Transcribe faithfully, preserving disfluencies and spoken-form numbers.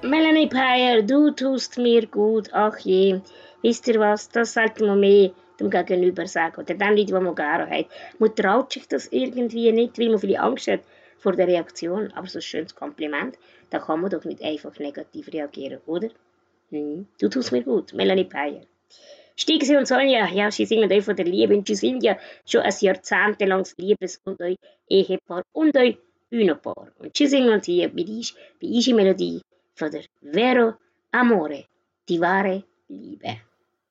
Melanie Peyer, du tust mir gut, ach je. Wisst ihr was, das sollte man mehr dem Gegenüber sagen. Oder den Leuten, die man gerne hat. Man traut sich das irgendwie nicht, weil man vielleicht Angst hat vor der Reaktion. Aber so ein schönes Kompliment, da kann man doch nicht einfach negativ reagieren, oder? Hm. Du tust mir gut, Melanie Peyer. Stiegsi und Sonja, ja, sie singen euch von der Liebe. Und sie sind ja schon ein jahrzehntelanges Liebes- und euch Ehepaar und euch Bühnenpaar. Und sie singen uns hier bei die, bei Melodie von der Vero Amore, die wahre Liebe.